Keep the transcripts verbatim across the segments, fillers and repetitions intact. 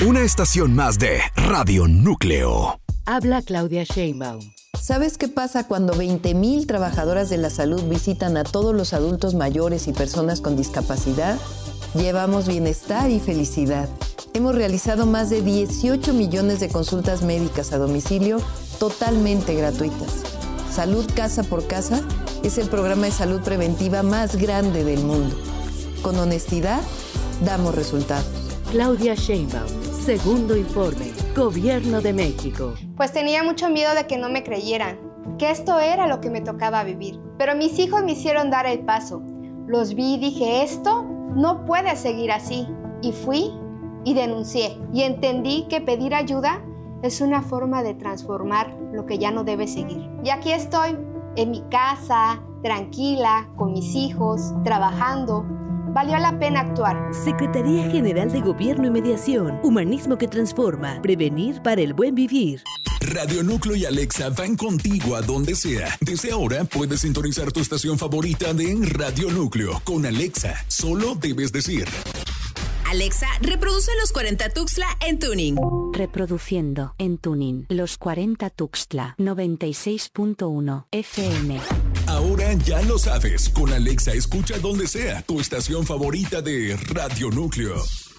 Una estación más de Radio Núcleo. Habla Claudia Sheinbaum. ¿Sabes qué pasa cuando veinte mil trabajadoras de la salud visitan a todos los adultos mayores y personas con discapacidad? Llevamos bienestar y felicidad. Hemos realizado más de dieciocho millones de consultas médicas a domicilio totalmente gratuitas. Salud Casa por Casa es el programa de salud preventiva más grande del mundo. Con honestidad, damos resultados. Claudia Sheinbaum, segundo informe, Gobierno de México. Pues tenía mucho miedo de que no me creyeran, que esto era lo que me tocaba vivir. Pero mis hijos me hicieron dar el paso. Los vi y dije, esto no puede seguir así. Y fui y denuncié. Y entendí que pedir ayuda es una forma de transformar lo que ya no debe seguir. Y aquí estoy, en mi casa, tranquila, con mis hijos, trabajando. Valió la pena actuar. Secretaría General de Gobierno y Mediación. Humanismo que transforma. Prevenir para el buen vivir. Radio Núcleo y Alexa van contigo a donde sea. Desde ahora puedes sintonizar tu estación favorita de Radio Núcleo. Con Alexa, solo debes decir: Alexa, reproduce Los cuarenta Tuxtla en Tuning. Reproduciendo en Tuning Los cuarenta Tuxtla noventa y seis punto uno F M. Ahora ya lo sabes. Con Alexa escucha donde sea tu estación favorita de Radio Núcleo.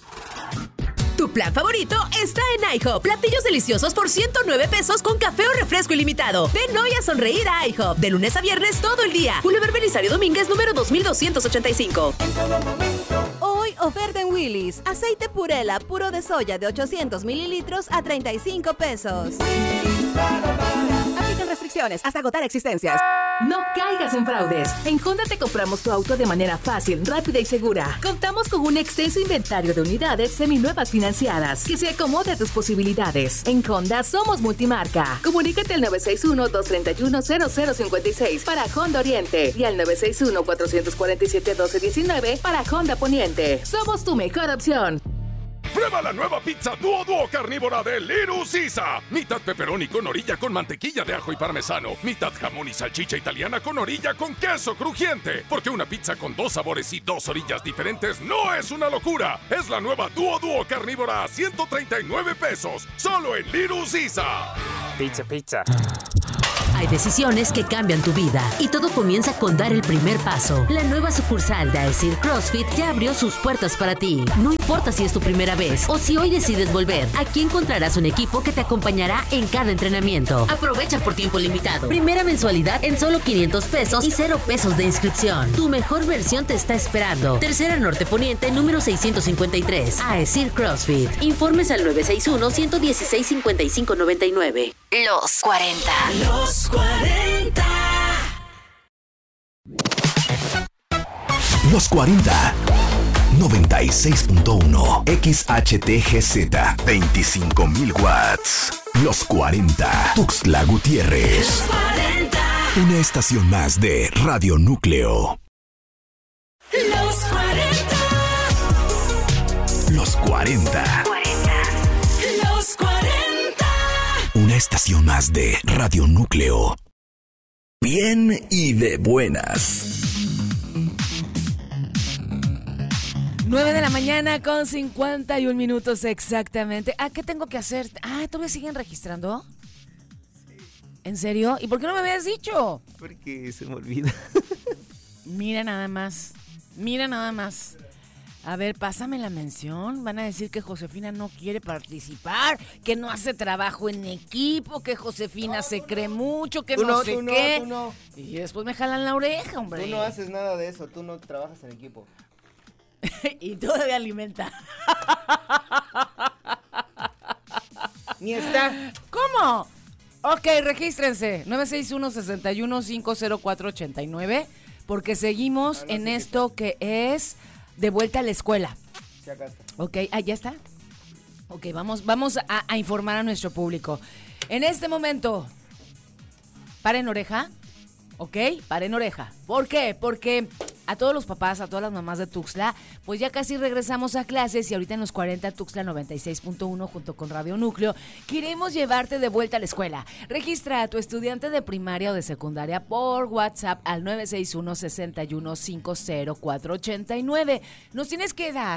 Tu plan favorito está en IHOP. Platillos deliciosos por ciento nueve pesos con café o refresco ilimitado. Ven hoy a sonreír a IHOP. De lunes a viernes todo el día. Boulevard Belisario Domínguez, número dos mil doscientos ochenta y cinco. Hoy oferta en Willy's. Aceite Purela puro de soya de ochocientos mililitros a treinta y cinco pesos. Aplican restricciones hasta agotar existencias. No caigas en fraudes. En Honda te compramos tu auto de manera fácil, rápida y segura. Contamos con un extenso inventario de unidades seminuevas financiadas que se acomode a tus posibilidades. En Honda somos multimarca. Comunícate al nueve seis uno, dos tres uno, cero cero cinco seis para Honda Oriente y al nueve seis uno, cuatro cuatro siete, uno dos uno nueve para Honda Poniente. Somos tu mejor opción. Prueba la nueva pizza Duo Duo carnívora de Little Caesar. Mitad pepperoni con orilla con mantequilla de ajo y parmesano. Mitad jamón y salchicha italiana con orilla con queso crujiente. Porque una pizza con dos sabores y dos orillas diferentes no es una locura. Es la nueva Duo Duo carnívora a ciento treinta y nueve pesos. Solo en Little Caesar. Pizza, pizza. Hay decisiones que cambian tu vida y todo comienza con dar el primer paso. La nueva sucursal de Aesir CrossFit ya abrió sus puertas para ti. No importa si es tu primera vez o si hoy decides volver, aquí encontrarás un equipo que te acompañará en cada entrenamiento. Aprovecha por tiempo limitado. Primera mensualidad en solo quinientos pesos y cero pesos de inscripción. Tu mejor versión te está esperando. Tercera Norte Poniente, número seiscientos cincuenta y tres. Aesir CrossFit. Informes al nueve seis uno, uno uno seis, cinco cinco nueve nueve. Los cuarenta. Los cuarenta. Los cuarenta. noventa y seis punto uno. X H T G Z. veinticinco mil watts. Los cuarenta. Tuxtla Gutiérrez. Los cuarenta. Una estación más de Radio Núcleo. Los cuarenta. Los cuarenta. Los cuarenta. Una estación más de Radio Núcleo. Bien y de buenas. nueve de la mañana con cincuenta y un minutos exactamente. Ah, ¿qué tengo que hacer? Ah, ¿todavía siguen registrando? Sí. ¿En serio? ¿Y por qué no me habías dicho? Porque se me olvida. Mira nada más. Mira nada más. A ver, pásame la mención. Van a decir que Josefina no quiere participar, que no hace trabajo en equipo, que Josefina no, se cree no. mucho, que tú no, no sé tú qué. No, tú no. Y después me jalan la oreja, hombre. Tú no haces nada de eso, tú no trabajas en equipo. Y todavía alimenta. Ni está. ¿Cómo? Ok, regístrense. nueve seis uno, seis uno, cinco cero cuatro ocho nueve. Porque seguimos ah, no en sé esto que es de vuelta a la escuela. Sí, acá está. Ok, ah, ¿ya está? Ok, vamos, vamos a, a informar a nuestro público. En este momento, paren oreja. ¿Ok? Paren oreja. ¿Por qué? Porque a todos los papás, a todas las mamás de Tuxtla, pues ya casi regresamos a clases y ahorita en los cuarenta Tuxtla noventa y seis punto uno junto con Radio Núcleo queremos llevarte de vuelta a la escuela. Registra a tu estudiante de primaria o de secundaria por WhatsApp al nueve seis uno, seis uno, cinco cero cuatro ocho nueve. Nos tienes que dar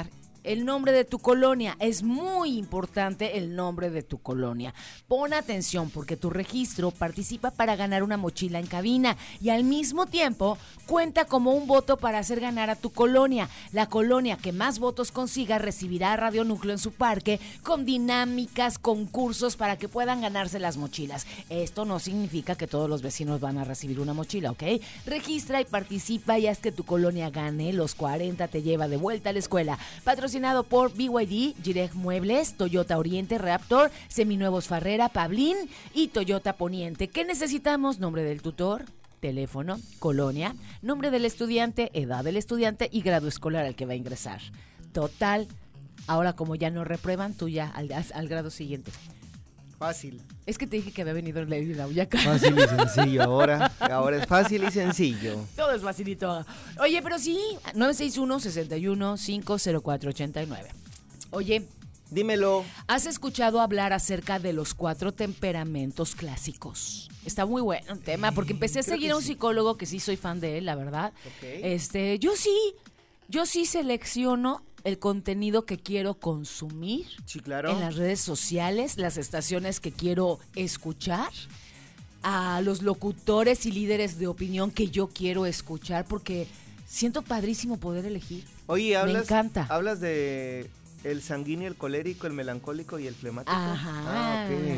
el nombre de tu colonia. Es muy importante el nombre de tu colonia. Pon atención porque tu registro participa para ganar una mochila en cabina y al mismo tiempo cuenta como un voto para hacer ganar a tu colonia. La colonia que más votos consiga recibirá a Radio Núcleo en su parque con dinámicas, concursos para que puedan ganarse las mochilas. Esto no significa que todos los vecinos van a recibir una mochila, ¿ok? Registra y participa y haz que tu colonia gane. Los cuarenta te lleva de vuelta a la escuela. Patrocinado por B Y D, Jireg Muebles, Toyota Oriente, Raptor, Seminuevos Farrera, Pablín y Toyota Poniente. ¿Qué necesitamos? Nombre del tutor, teléfono, colonia, nombre del estudiante, edad del estudiante y grado escolar al que va a ingresar. Total, ahora como ya no reprueban, tú ya al, al grado siguiente. Fácil. Es que te dije que había venido Lady Lauyaca. Fácil y sencillo ahora. Ahora es fácil y sencillo. Todo es facilito. Oye, pero sí, nueve seis uno, seis uno, cinco cero cuatro ocho nueve. Oye, dímelo. ¿Has escuchado hablar acerca de los cuatro temperamentos clásicos? Está muy bueno el tema, porque empecé a Creo seguir que a un sí. psicólogo que sí soy fan de él, la verdad. Ok. Este, yo sí, yo sí selecciono el contenido que quiero consumir Sí, claro. en las redes sociales, las estaciones que quiero escuchar, a los locutores y líderes de opinión que yo quiero escuchar, porque siento padrísimo poder elegir. Oye, hablas, Me encanta. hablas de el sanguíneo, el colérico, el melancólico y el flemático. Ajá. Ah, ok.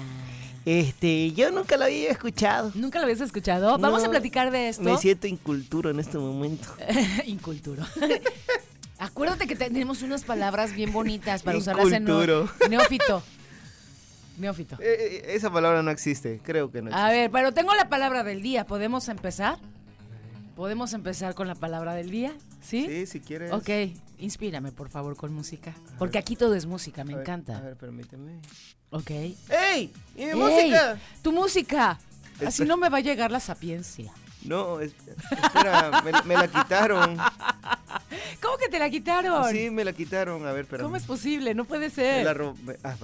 Este, yo nunca lo había escuchado. ¿Nunca lo habías escuchado? Vamos No, a platicar de esto. Me siento inculturo en este momento. Inculturo. Acuérdate que tenemos unas palabras bien bonitas para usarlas en Inculturo. neófito. Neófito. Eh, eh, esa palabra no existe, creo que no existe. A ver, pero tengo la palabra del día. ¿Podemos empezar? ¿Podemos empezar con la palabra del día? ¿Sí? Sí, si quieres. Ok, inspírame por favor con música. Porque aquí todo es música, me A ver, encanta. A ver, permíteme. Ok. ¡Ey! ¿Y mi ¡Ey! música? ¡Tu música! Así Espera. no me va a llegar la sapiencia. No, es- espera, me, me la quitaron. ¿Cómo que te la quitaron? Sí, me la quitaron. A ver, espera. ¿Cómo es posible? No puede Me ser. la ro- me- ah,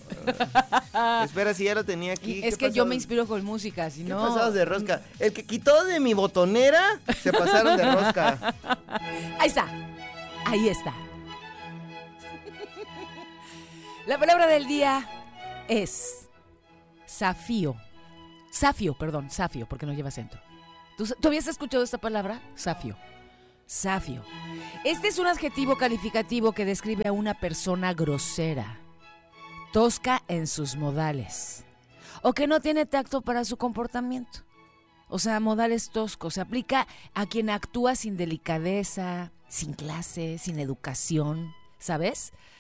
para- Espera, si ya lo tenía aquí. Es ¿qué que yo pasó? me inspiro con música, si ¿Qué no... pasados de rosca? El que quitó de mi botonera, se pasaron de rosca. Ahí está. Ahí está. La palabra del día es zafío. Zafio, perdón, zafio, porque no lleva acento. ¿Tú, ¿Tú habías escuchado esta palabra? Zafio. Zafio. Este es un adjetivo calificativo que describe a una persona grosera, tosca en sus modales, o que no tiene tacto para su comportamiento. O sea, modales toscos. Se aplica a quien actúa sin delicadeza, sin clase, sin educación, ¿sabes?